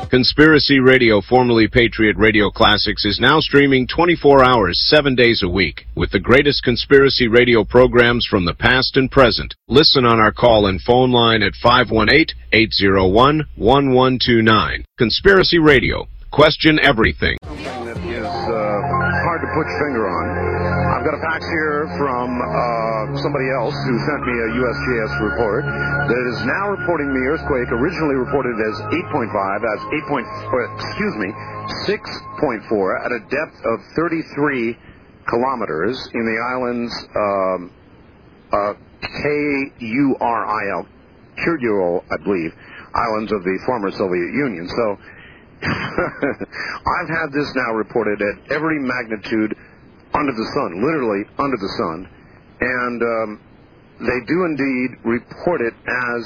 Conspiracy Radio, formerly Patriot Radio Classics, is now streaming 24 hours, 7 days a week, with the greatest conspiracy radio programs from the past and present. Listen on our call and phone line at 518-801-1129. Conspiracy Radio. Question everything. Something that is hard to put your finger on. I've got a fax here from somebody else who sent me a USGS report that is now reporting the earthquake originally reported as 8.5 as 6.4 at a depth of 33 kilometers in the islands Kuril, I believe, islands of the former Soviet Union. So I've had this now reported at every magnitude under the sun, literally under the sun, and they do indeed report it as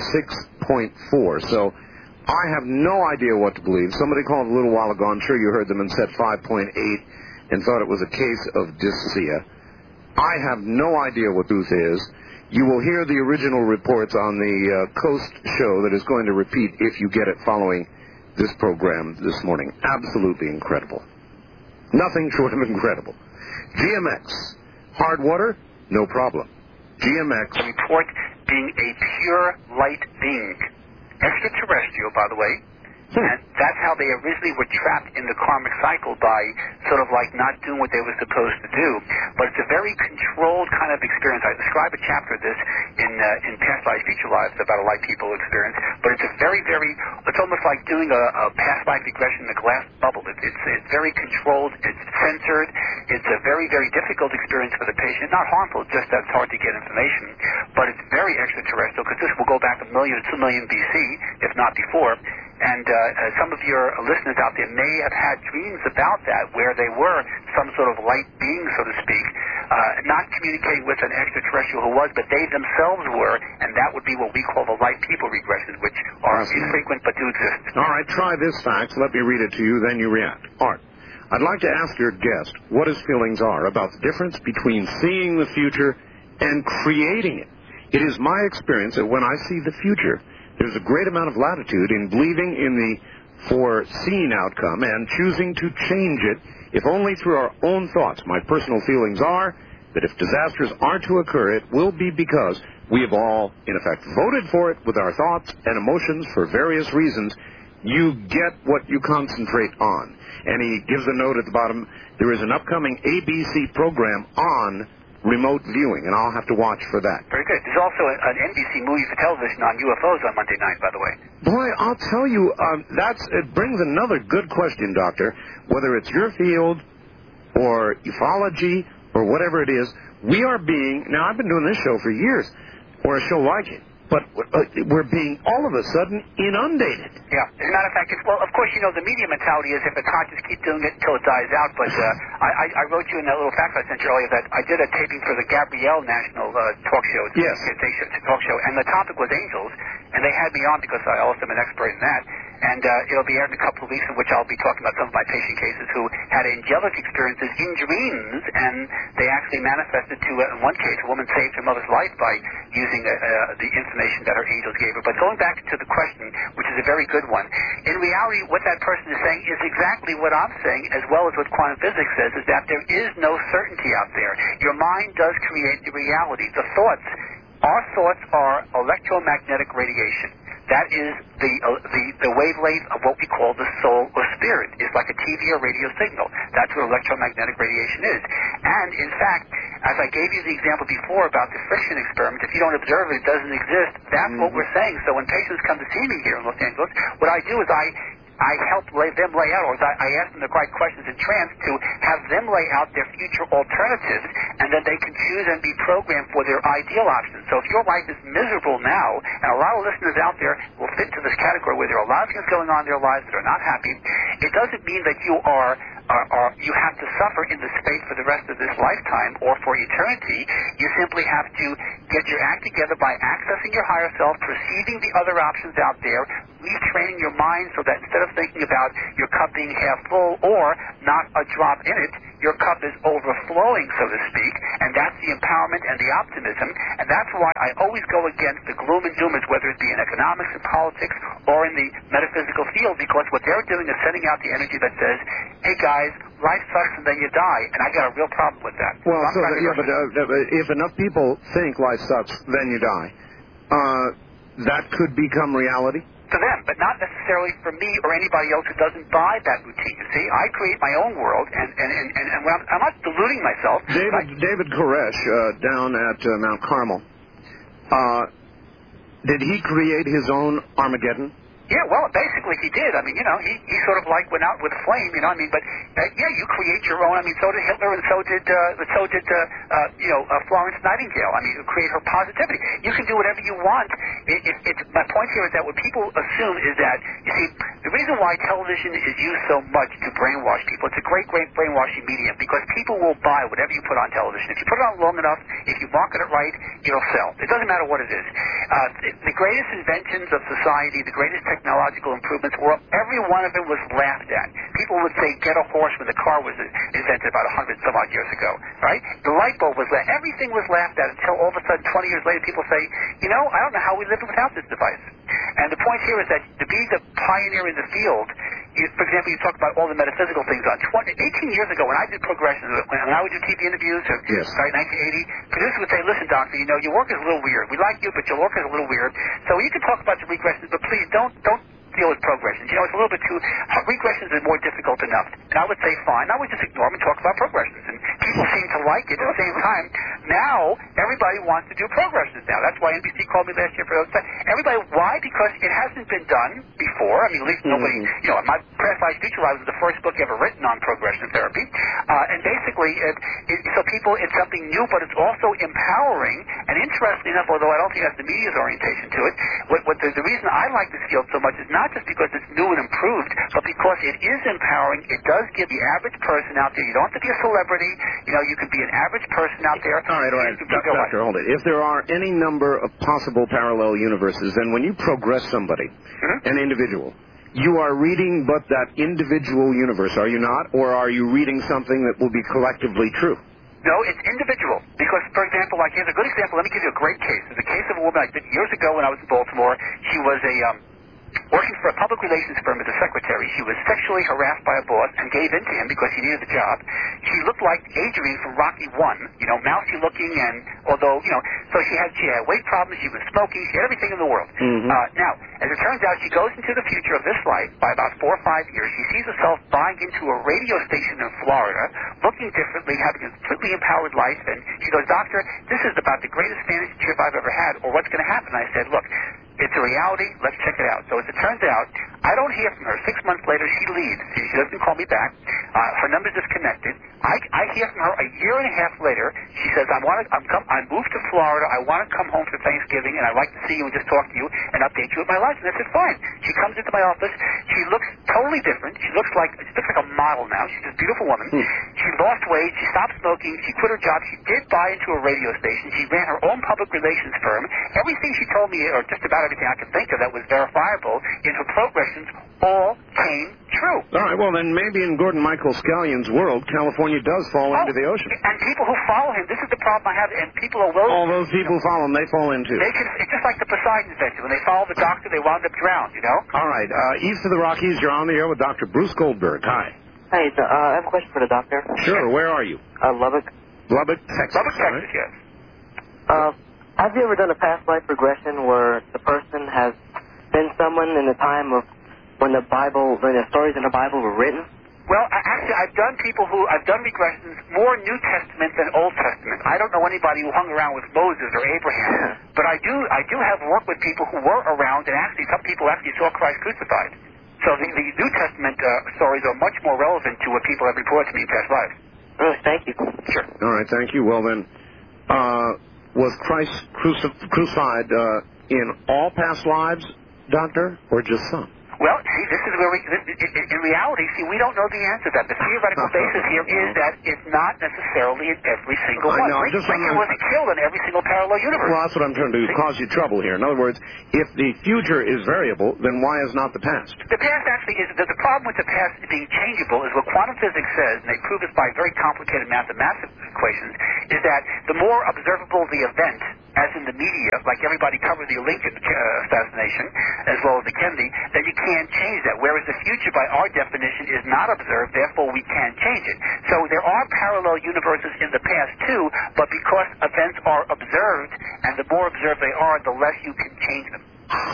6.4. So I have no idea what to believe. Somebody called a little while ago, I'm sure you heard them, and said 5.8 and thought it was a case of dyspsia. I have no idea what truth is. You will hear the original reports on the Coast show that is going to repeat if you get it following this program this morning. Absolutely incredible. Nothing short of incredible. GMX. Hard water? No problem. GMX. Report being a pure light being. Extraterrestrial, by the way. And that's how they originally were trapped in the karmic cycle, by sort of like not doing what they were supposed to do. But it's a very controlled kind of experience. I describe a chapter of this in Past Lives, Future Lives about a light people experience. But it's a it's almost like doing a past life regression in a glass bubble. It's very controlled. It's censored. It's a very, very difficult experience for the patient. Not harmful, just that it's hard to get information. But it's very extraterrestrial, because this will go back 1 million to 2 million BC, if not before. And some of your listeners out there may have had dreams about that, where they were some sort of light being, so to speak, not communicating with an extraterrestrial who was, but they themselves were, and that would be what we call the light people regressions, which are infrequent but do exist. All right, try this fact. Let me read it to you, then you react. Art, I'd like to ask your guest what his feelings are about the difference between seeing the future and creating it. It is my experience that when I see the future, there's a great amount of latitude in believing in the foreseen outcome and choosing to change it, if only through our own thoughts. My personal feelings are that if disasters are to occur, it will be because we have all, in effect, voted for it with our thoughts and emotions for various reasons. You get what you concentrate on. And he gives a note at the bottom. There is an upcoming ABC program on remote viewing, and I'll have to watch for that. Very good. There's also an NBC movie for television on UFOs on Monday night, by the way. Boy, I'll tell you, it brings another good question, Doctor. Whether it's your field or ufology or whatever it is, we are being, now I've been doing this show for years, or a show like it, but we're being all of a sudden inundated. Yeah. As a matter of fact, of course, the media mentality is if it's hot, just keep doing it until it dies out. But I wrote you in that little fax I sent you earlier that I did a taping for the Gabrielle National talk show. Yes. Talk show. And the topic was angels. And they had me on because I also am an expert in that. And it'll be aired in a couple of weeks, in which I'll be talking about some of my patient cases who had angelic experiences in dreams, and they actually manifested to, in one case, a woman saved her mother's life by using the information that her angels gave her. But going back to the question, which is a very good one, in reality, what that person is saying is exactly what I'm saying, as well as what quantum physics says, is that there is no certainty out there. Your mind does create the reality. Our thoughts are electromagnetic radiation. That is the wavelength of what we call the soul or spirit. It's like a TV or radio signal. That's what electromagnetic radiation is. And, in fact, as I gave you the example before about the friction experiment, if you don't observe it, it doesn't exist. That's what we're saying. So when patients come to see me here in Los Angeles, what I do is I help them lay out, or I ask them the right questions in trance to have them lay out their future alternatives, and then they can choose and be programmed for their ideal options. So if your life is miserable now, and a lot of listeners out there will fit into this category where there are a lot of things going on in their lives that are not happy, it doesn't mean that you you have to suffer in the space for the rest of this lifetime or for eternity. You simply have to get your act together by accessing your higher self, perceiving the other options out there, least training your mind so that instead of thinking about your cup being half full or not a drop in it, your cup is overflowing, so to speak, and that's the empowerment and the optimism, and that's why I always go against the gloom and doomers, whether it be in economics and politics or in the metaphysical field, because what they're doing is sending out the energy that says, hey guys, life sucks and then you die, and I got a real problem with that. Well, but if enough people think life sucks, then you die, that could become reality? To them, but not necessarily for me or anybody else who doesn't buy that routine. You see, I create my own world, and when I'm not deluding myself. David Koresh down at Mount Carmel, did he create his own Armageddon? Yeah, well, basically he did. I mean, he sort of like went out with flame, but yeah, you create your own. I mean, so did Hitler, and so did Florence Nightingale. I mean, you create her positivity. You can do whatever you want. My point here is that what people assume is that, you see, the reason why television is used so much to brainwash people, it's a great brainwashing medium, because people will buy whatever you put on television. If you put it on long enough, if you market it right, it'll sell. It doesn't matter what it is. The greatest inventions of society, the greatest technological improvements, every one of them was laughed at. People would say, get a horse, when the car was invented about 100 some odd years ago, right? The light bulb was laughed. Everything was laughed at until all of a sudden, 20 years later, people say, I don't know how we live without this device. And the point here is that to be the pioneer in the field, for example, you talk about all the metaphysical things. 18 years ago, when I did progressions, when I would do TV interviews, yes. Right, 1980, producers would say, listen, doctor, your work is a little weird. We like you, but your work is a little weird. So you can talk about the regressions, but please don't deal with progressions. It's a little bit too... regressions are more difficult enough. And I would say, fine, I would just ignore them and talk about progressions. And people seem to like it. At the same time, now everybody wants to do progressions now. That's why NBC called me last year for those. Everybody, why? Because it hasn't been done before. I mean, at least nobody... my Past Life, Future Lives was the first book ever written on progression therapy. And basically, so people, it's something new, but it's also empowering. And interestingly enough, although I don't think that's the media's orientation to it, the reason I like this field so much is not just because it's new and improved, but because it is empowering. It does give the average person out there. You don't have to be a celebrity. You can be an average person out there. All right. Doctor, hold it. If there are any number of possible parallel universes, then when you progress somebody, an individual, you are reading but that individual universe, are you not? Or are you reading something that will be collectively true? No, it's individual. Because, for example, here's a good example. Let me give you a great case. There's a case of a woman I did years ago when I was in Baltimore. She was working for a public relations firm as a secretary. She was sexually harassed by a boss and gave in to him because she needed the job. She looked like Adrian from Rocky I, mousy looking, and although, so she had weight problems, she was smoking, she had everything in the world. Now, as it turns out, she goes into the future of this life by about 4 or 5 years. She sees herself buying into a radio station in Florida, looking differently, having a completely empowered life, and she goes, doctor, this is about the greatest fantasy trip I've ever had, or what's going to happen? I said, look, it's a reality. Let's check it out. So as it turns out, I don't hear from her. 6 months later, she leaves. She doesn't call me back. Her number's disconnected. I hear from her a year and a half later. She says, I moved to Florida. I want to come home for Thanksgiving, and I'd like to see you and just talk to you and update you with my life. And I said, fine. She comes into my office. She looks totally different. She looks like a model now. She's a beautiful woman. She lost weight. She stopped smoking. She quit her job. She did buy into a radio station. She ran her own public relations firm. Everything she told me, or just about everything I could think of that was verifiable in her progressions, all came true. All right, well, then maybe in Gordon Michael Scallion's world, California does fall into the ocean. And people who follow him, this is the problem I have, and people are willing... All those people who follow him, they fall into. It's just like the Poseidon adventure. When they follow the doctor, they wound up drowned, All right, east of the Rockies, you're on the air with Dr. Bruce Goldberg. Hi. Hey, I have a question for the doctor. Sure, where are you? Lubbock. Lubbock, Texas. Lubbock, Texas, yes. Have you ever done a past life regression where the person has been someone in the time of when the stories in the Bible were written? Well, actually, I've done regressions more New Testament than Old Testament. I don't know anybody who hung around with Moses or Abraham, but I do have work with people who were around, and actually some people actually saw Christ crucified. So the New Testament stories are much more relevant to what people have reported to me in past lives. Really, thank you. Sure. All right, thank you. Well, then, was Christ crucified in all past lives, Doctor, or just some? Well, See, this is where in reality, we don't know the answer to that. The theoretical basis here is that it's not necessarily in every single one. Lincoln wasn't killed in every single parallel universe. Well, that's what I'm trying to do, cause you trouble here. In other words, if the future is variable, then why is not the past? The past actually is, the problem with the past being changeable is what quantum physics says, and they prove this by very complicated mathematical equations, is that the more observable the event, as in the media, like everybody covered the Lincoln assassination, as well as the Kennedy, then you can't change that. Whereas the future, by our definition, is not observed, therefore we can't change it. So there are parallel universes in the past, too, but because events are observed, and the more observed they are, the less you can change them.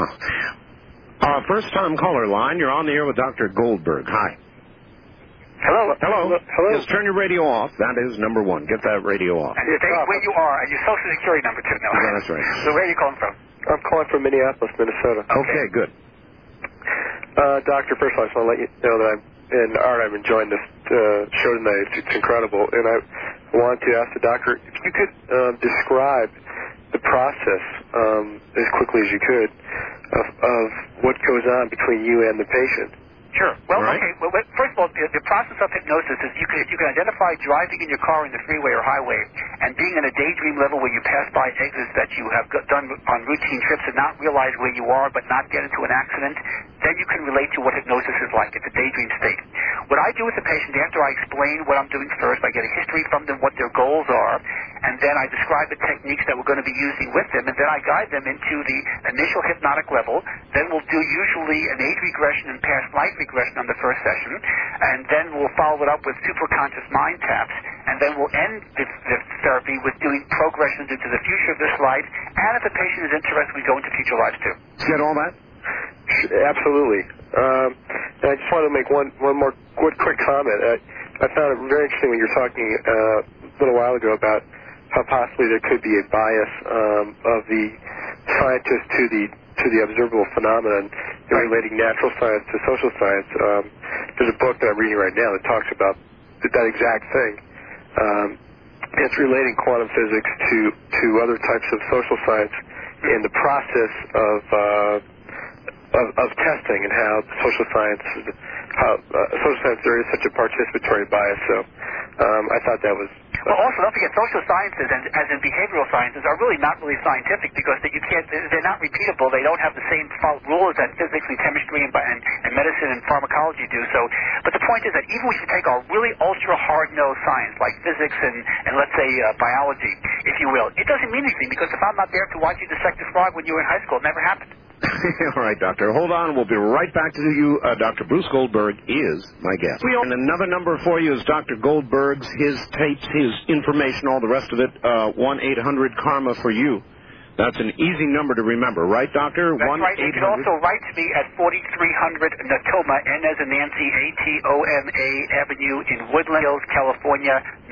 First-time caller line, you're on the air with Dr. Goldberg. Hi. Hello. Hello. Just turn your radio off. That is number one. Get that radio off. And state where you are and your social security number, too. No. Yeah, that's right. So where are you calling from? I'm calling from Minneapolis, Minnesota. Okay, good. Doctor, first of all, I just want to let you know that I'm enjoying this show tonight. It's incredible. And I wanted to ask the doctor if you could describe the process as quickly as you could of what goes on between you and the patient. Sure. Well, right. Okay. Well, first of all, the process of hypnosis is you can identify driving in your car in the freeway or highway and being in a daydream level where you pass by exits that you have done on routine trips and not realize where you are but not get into an accident. Then you can relate to what hypnosis is like. It's a daydream state. What I do with the patient after I explain what I'm doing first, I get a history from them, what their goals are, and then I describe the techniques that we're going to be using with them, and then I guide them into the initial hypnotic level. Then we'll do usually an age regression and past life regression on the first session, and then we'll follow it up with superconscious mind taps, and then we'll end the therapy with doing progressions into the future of this life, and if the patient is interested, we go into future lives too. Get all that? Absolutely. And I just wanted to make one more quick comment. I found it very interesting when you were talking a little while ago about how possibly there could be a bias of the scientist to the observable phenomenon in relating natural science to social science. There's a book that I'm reading right now that talks about that exact thing. It's relating quantum physics to other types of social science in the process of testing and how social science there is such a participatory bias. So I thought that was. Well, also don't forget social sciences, as in behavioral sciences, are really not really scientific because they're not repeatable. They don't have the same rules that physics and chemistry and medicine and pharmacology do. So, but the point is that even if you take our really ultra hard-nosed science like physics and let's say biology, if you will, it doesn't mean anything because if I'm not there to watch you dissect a frog when you were in high school, it never happened. All right, Doctor. Hold on. We'll be right back to you. Dr. Bruce Goldberg is my guest. And another number for you is Dr. Goldberg's, his tapes, his information, all the rest of it, 1-800-KARMA for you. That's an easy number to remember, right, Doctor? That's right. You can also write to me at 4300 Natoma, N as in Nancy, A-T-O-M-A Avenue in Woodland Hills, California,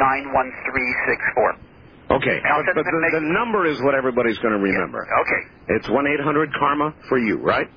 91364. Okay, but the number is what everybody's going to remember. Yeah. Okay. It's 1-800-KARMA for you, right?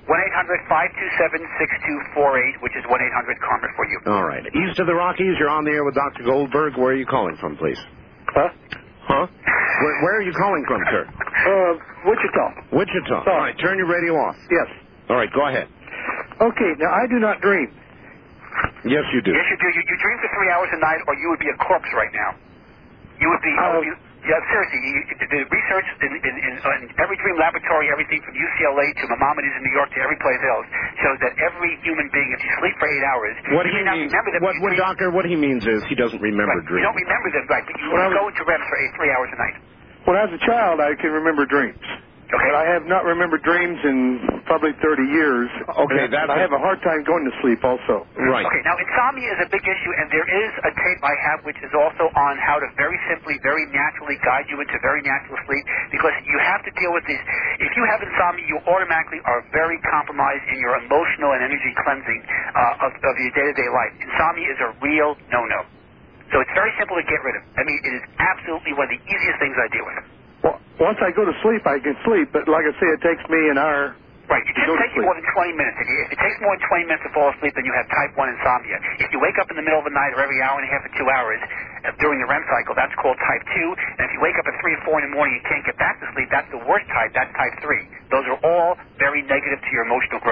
1-800-527-6248, which is 1-800-KARMA for you. All right. East of the Rockies, you're on the air with Dr. Goldberg. Where are you calling from, please? Huh? Where are you calling from, sir? Wichita. Wichita. All right, turn your radio off. Yes. All right, go ahead. Okay, now I do not dream. Yes, you do. Yes, you do. You dream for 3 hours a night, or you would be a corpse right now. You would be... Yeah, seriously, the research in every dream laboratory, everything from UCLA to Maimonides in New York to every place else, shows that every human being, if you sleep for 8 hours, what you may not remember them. Doctor, what he means is he doesn't remember dreams. You don't remember them, right, but you go into REM for 3 hours a night. When I was a child, I can remember dreams. Okay. But I have not remembered dreams in probably 30 years. Okay, I have a hard time going to sleep also. Right. Okay, now insomnia is a big issue, and there is a tape I have which is also on how to very simply, very naturally guide you into very natural sleep, because you have to deal with this. If you have insomnia, you automatically are very compromised in your emotional and energy cleansing of your day-to-day life. Insomnia is a real no-no. So it's very simple to get rid of. I mean, it is absolutely one of the easiest things I deal with. Well, once I go to sleep, I can sleep, but like I say, it takes me an hour. Right, it shouldn't take you more than 20 minutes. If it takes more than 20 minutes to fall asleep, then you have type 1 insomnia. If you wake up in the middle of the night or every hour and a half or 2 hours during the REM cycle, that's called type 2. And if you wake up at 3 or 4 in the morning and can't get back to sleep, that's the worst type. That's type 3. Those are all very negative to your emotional growth.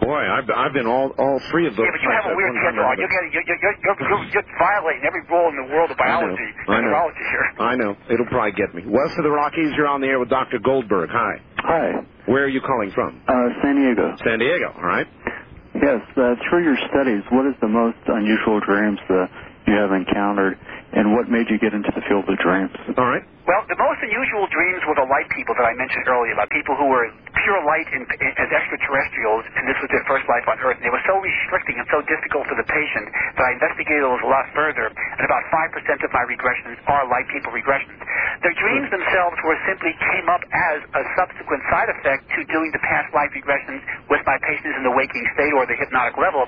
Boy, I've been all three of those. Yeah, but you have a weird schedule. You're violating every rule in the world of biology and neurology here. I know. It'll probably get me. West of the Rockies, you're on the air with Dr. Goldberg. Hi. Hi. Where are you calling from? San Diego. San Diego, all right. Yes, through your studies, what is the most unusual dreams you have encountered, and what made you get into the field of dreams? All right. Well, the most unusual dreams were the light people that I mentioned earlier, about people who were pure light as extraterrestrials, and this was their first life on Earth. And they were so restricting and so difficult for the patient that I investigated those a lot further, and about 5% of my regressions are light people regressions. Their dreams themselves simply came up as a subsequent side effect to doing the past life regressions with my patients in the waking state or the hypnotic level.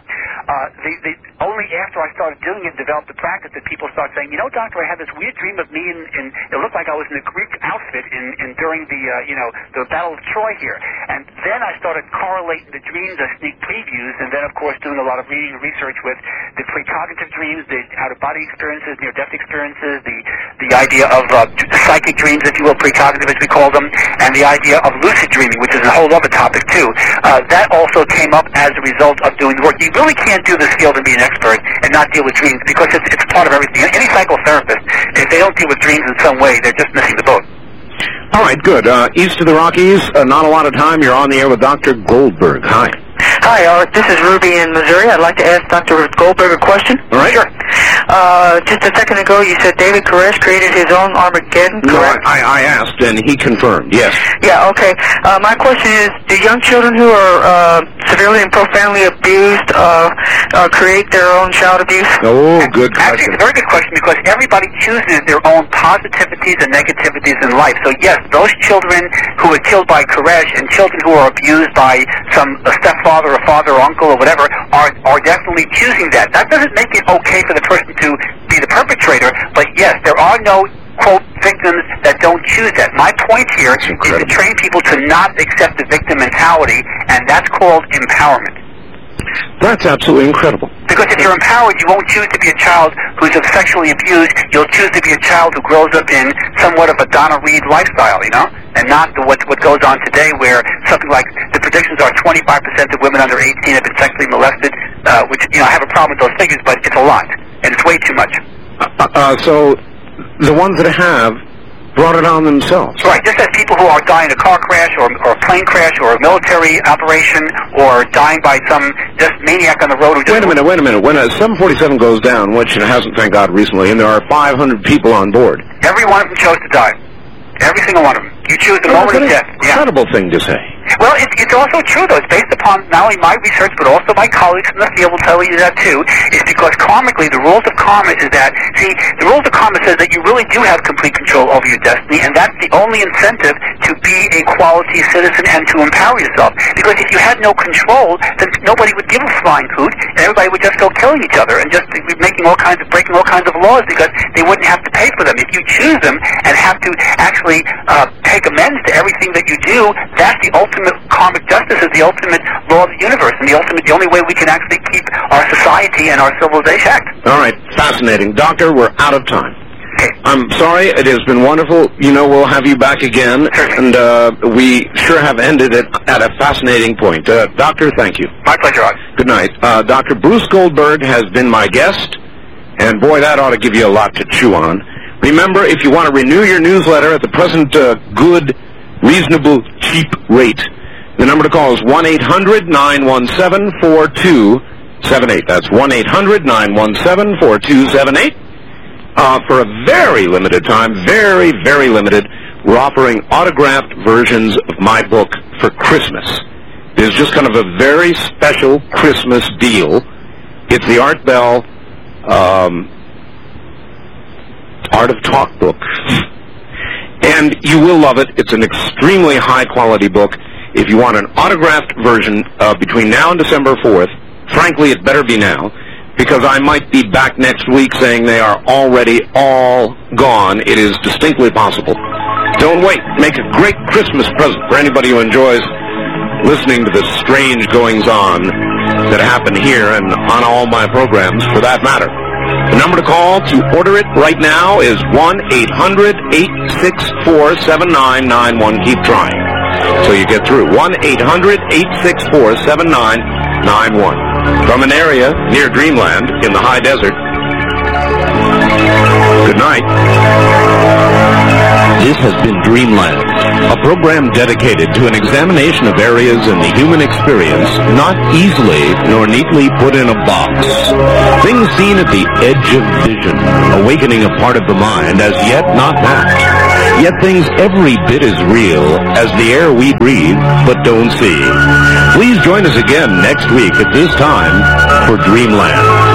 Only after I started doing it and developed the practice that people start saying, doctor, I had this weird dream of me and it looked like I was in a Greek outfit during the Battle of Troy here. And then I started correlating the dreams as sneak previews, and then, of course, doing a lot of reading and research with the precognitive dreams, the out-of-body experiences, near-death experiences, the idea of psychic dreams, if you will, precognitive as we call them, and the idea of lucid dreaming, which is a whole other topic, too. That also came up as a result of doing the work. You really can't do this field and be an expert and not deal with dreams, because it's part of everything. Any psychotherapist, if they don't deal with dreams in some way, they're just missing the boat. All right, good. East of the Rockies, not a lot of time. You're on the air with Dr. Goldberg. Hi. Hi, Art. This is Ruby in Missouri. I'd like to ask Dr. Goldberg a question. All right. Sure. Just a second ago, you said David Koresh created his own Armageddon, correct? No, I asked, and he confirmed, yes. Yeah, okay. My question is, do young children who are severely and profoundly abused create their own child abuse? Oh, good question. Actually, it's a very good question, because everybody chooses their own positivities and negativities in life. So, yes, those children who were killed by Koresh and children who are abused by a stepfather or father or uncle or whatever are definitely choosing that. That doesn't make it okay for the person to be the perpetrator, but yes, there are no, quote, victims that don't choose that. My point here is to train people to not accept the victim mentality, and that's called empowerment. That's absolutely incredible. Because if you're empowered, you won't choose to be a child who's sexually abused. You'll choose to be a child who grows up in somewhat of a Donna Reed lifestyle, and not what goes on today, where something like the predictions are 25% of women under 18 have been sexually molested, which, I have a problem with those figures, but it's a lot, and it's way too much. So the ones that have brought it on themselves. Right, just as people who are dying in a car crash or a plane crash or a military operation or dying by some just maniac on the road who just... Wait a minute. When a 747 goes down, which it hasn't, thank God, recently, and there are 500 people on board... Every one of them chose to die. Every single one of them. You choose the moment of death. Incredible thing to say. Well, it's also true, though. It's based upon not only my research, but also my colleagues in the field will tell you that, too. It's because karmically, the rules of karma is that, the rules of karma says that you really do have complete control over your destiny, and that's the only incentive to be a quality citizen and to empower yourself. Because if you had no control, then nobody would give a flying hoot, and everybody would just go killing each other and just be breaking all kinds of laws because they wouldn't have to pay for them. If you choose them and have to actually take amends to everything that you do, that's the ultimate karmic justice, is the ultimate law of the universe, and the only way we can actually keep our society and our civilization act. All right, fascinating. Doctor, we're out of time. Okay. I'm sorry, it has been wonderful. We'll have you back again, and we sure have ended it at a fascinating point. Doctor, thank you. My pleasure, Art. Good night. Dr. Bruce Goldberg has been my guest, and boy, that ought to give you a lot to chew on. Remember, if you want to renew your newsletter at the present good, reasonable, cheap rate, the number to call is 1-800-917-4278. That's 1-800-917-4278. For a very limited time, very, very limited, we're offering autographed versions of my book for Christmas. It's just kind of a very special Christmas deal. It's the Art Bell Art of Talk book. And you will love it. It's an extremely high-quality book. If you want an autographed version between now and December 4th, frankly, it better be now, because I might be back next week saying they are already all gone. It is distinctly possible. Don't wait. Make a great Christmas present for anybody who enjoys listening to the strange goings-on that happen here and on all my programs, for that matter. The number to call to order it right now is 1-800-864-7991. Keep trying till you get through. 1-800-864-7991. 888-991. From an area near Dreamland in the high desert. Good night. This has been Dreamland, a program dedicated to an examination of areas in the human experience not easily nor neatly put in a box. Things seen at the edge of vision, awakening a part of the mind as yet not mapped. Yet things every bit as real as the air we breathe but don't see. Please join us again next week at this time for Dreamland.